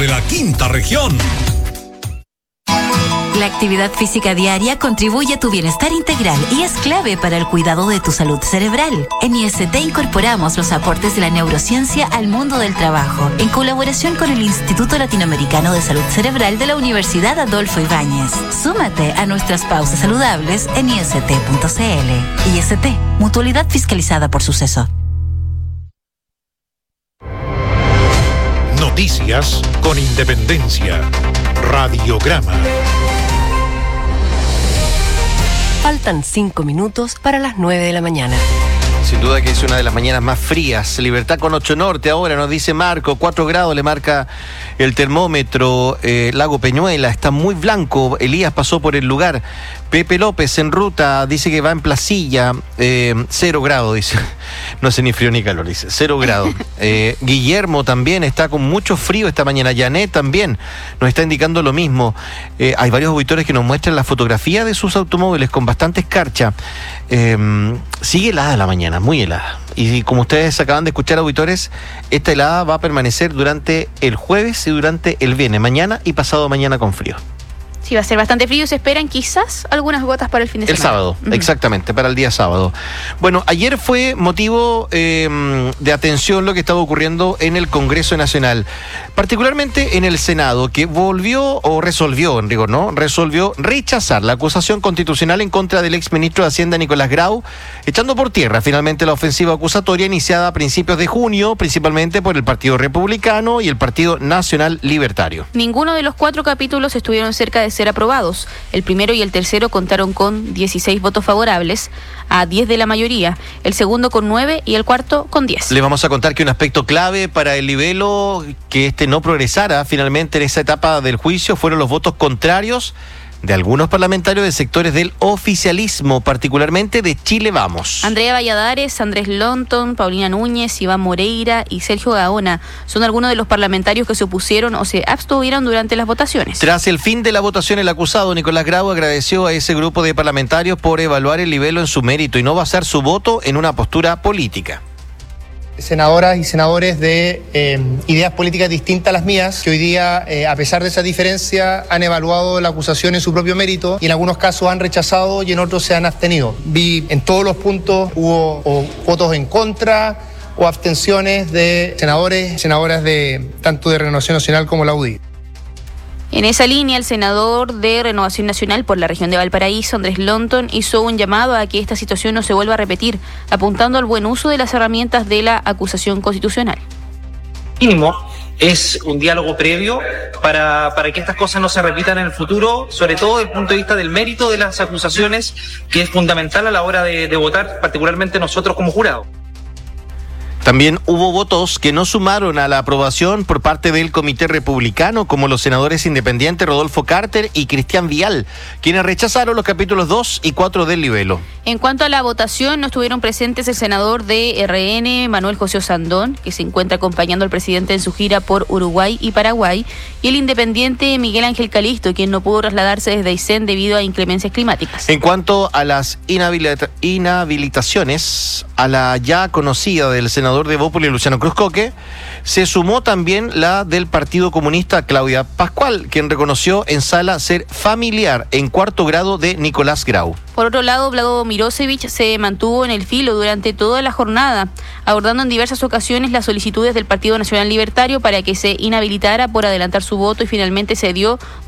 de la quinta región. La actividad física diaria contribuye a tu bienestar integral y es clave para el cuidado de tu salud cerebral. En IST incorporamos los aportes de la neurociencia al mundo del trabajo, en colaboración con el Instituto Latinoamericano de Salud Cerebral de la Universidad Adolfo Ibáñez. Súmate a nuestras pausas saludables en ist.cl. IST, mutualidad fiscalizada por Suceso. Noticias con independencia. Radiograma. Faltan 5 minutos para las 9 de la mañana. Sin duda que es una de las mañanas más frías. Libertad con 8 Norte ahora, nos dice Marco. 4 grados le marca el termómetro. Lago Peñuela está muy blanco. Elías pasó por el lugar. Pepe López en ruta dice que va en Placilla. 0 grados, dice. No hace ni frío ni calor, dice. 0 grados. Guillermo también está con mucho frío esta mañana. Janet también nos está indicando lo mismo. Hay varios auditores que nos muestran la fotografía de sus automóviles con bastante escarcha. Sigue helada la mañana, muy helada. Y como ustedes acaban de escuchar, auditores, esta helada va a permanecer durante el jueves y durante el viernes, mañana y pasado mañana con frío. Sí, va a ser bastante frío. Se esperan quizás algunas gotas para el fin de semana. El sábado, exactamente, para el día sábado. Bueno, ayer fue motivo de atención lo que estaba ocurriendo en el Congreso Nacional, particularmente en el Senado, que volvió o resolvió, en rigor, ¿no? Resolvió rechazar la acusación constitucional en contra del exministro de Hacienda, Nicolás Grau, echando por tierra finalmente la ofensiva acusatoria iniciada a principios de junio, principalmente por el Partido Republicano y el Partido Nacional Libertario. Ninguno de los 4 capítulos estuvieron cerca de ser aprobados. El primero y el tercero contaron con 16 votos favorables a 10 de la mayoría, el segundo con 9 y el cuarto con 10. Le vamos a contar que un aspecto clave para el libelo, que no progresara finalmente en esa etapa del juicio, fueron los votos contrarios de algunos parlamentarios de sectores del oficialismo, particularmente de Chile Vamos. Andrea Valladares, Andrés Lonton, Paulina Núñez, Iván Moreira y Sergio Gaona son algunos de los parlamentarios que se opusieron o se abstuvieron durante las votaciones. Tras el fin de la votación, el acusado Nicolás Grau agradeció a ese grupo de parlamentarios por evaluar el libelo en su mérito y no basar su voto en una postura política. Senadoras y senadores de ideas políticas distintas a las mías, que hoy día, a pesar de esa diferencia, han evaluado la acusación en su propio mérito y en algunos casos han rechazado y en otros se han abstenido. Vi en todos los puntos hubo votos en contra o abstenciones de senadores y senadoras de tanto de Renovación Nacional como la UDI. En esa línea, el senador de Renovación Nacional por la región de Valparaíso, Andrés Lonton, hizo un llamado a que esta situación no se vuelva a repetir, apuntando al buen uso de las herramientas de la acusación constitucional. Mínimo es un diálogo previo para que estas cosas no se repitan en el futuro, sobre todo desde el punto de vista del mérito de las acusaciones, que es fundamental a la hora de votar, particularmente nosotros como jurado. También hubo votos que no sumaron a la aprobación por parte del Comité Republicano, como los senadores independientes Rodolfo Carter y Cristian Vial, quienes rechazaron los capítulos 2 y 4 del libelo. En cuanto a la votación, no estuvieron presentes el senador de RN, Manuel José Osandón, que se encuentra acompañando al presidente en su gira por Uruguay y Paraguay, y el independiente Miguel Ángel Calisto, quien no pudo trasladarse desde Aysén debido a inclemencias climáticas. En cuanto a las inhabilitaciones, a la ya conocida del senador de Bópoli, Luciano Cruzcoque, se sumó también la del Partido Comunista, Claudia Pascual, quien reconoció en sala ser familiar en 4º grado de Nicolás Grau. Por otro lado, Vlado Mirosevich se mantuvo en el filo durante toda la jornada, abordando en diversas ocasiones las solicitudes del Partido Nacional Libertario para que se inhabilitara por adelantar su voto y finalmente se dio